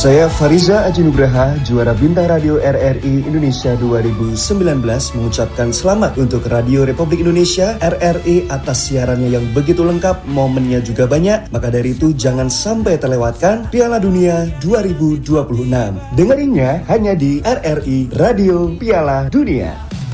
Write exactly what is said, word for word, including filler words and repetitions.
Saya Fariza Aji Nugraha, juara Bintang Radio R R I Indonesia dua ribu sembilan belas, mengucapkan selamat untuk Radio Republik Indonesia R R I atas siarannya yang begitu lengkap, momennya juga banyak. Maka dari itu jangan sampai terlewatkan Piala Dunia dua ribu dua puluh enam. Dengerinnya hanya di R R I Radio Piala Dunia.